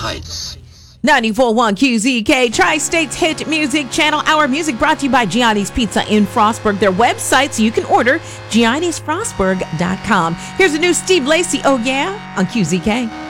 Heights. 94.1 QZK, Tri-State's hit music channel. Our music brought to you by Gianni's Pizza in Frostburg. Their website, so you can order, Gianni'sFrostburg.com. Here's a new Steve Lacy, oh yeah, on QZK.